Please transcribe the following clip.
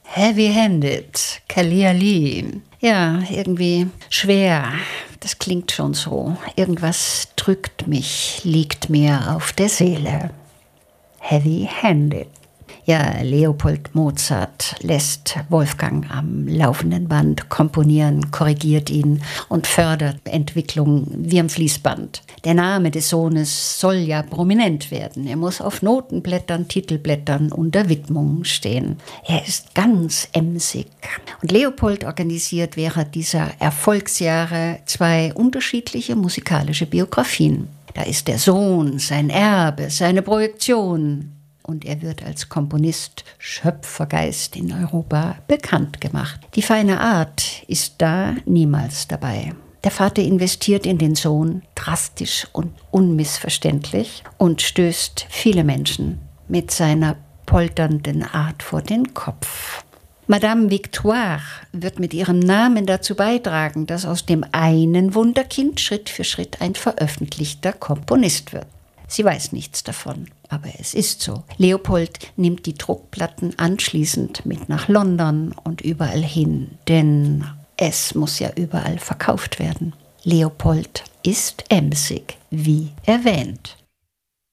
Heavy-handed, Cagliari. Ja, irgendwie schwer. Das klingt schon so. Irgendwas drückt mich, liegt mir auf der Seele. Heavy-handed. Ja, Leopold Mozart lässt Wolfgang am laufenden Band komponieren, korrigiert ihn und fördert Entwicklung wie am Fließband. Der Name des Sohnes soll ja prominent werden. Er muss auf Notenblättern, Titelblättern unter Widmungen stehen. Er ist ganz emsig. Und Leopold organisiert während dieser Erfolgsjahre 2 unterschiedliche musikalische Biografien. Da ist der Sohn, sein Erbe, seine Projektion. Und er wird als Komponist Schöpfergeist in Europa bekannt gemacht. Die feine Art ist da niemals dabei. Der Vater investiert in den Sohn drastisch und unmissverständlich und stößt viele Menschen mit seiner polternden Art vor den Kopf. Madame Victoire wird mit ihrem Namen dazu beitragen, dass aus dem einen Wunderkind Schritt für Schritt ein veröffentlichter Komponist wird. Sie weiß nichts davon, aber es ist so. Leopold nimmt die Druckplatten anschließend mit nach London und überall hin, denn es muss ja überall verkauft werden. Leopold ist emsig, wie erwähnt.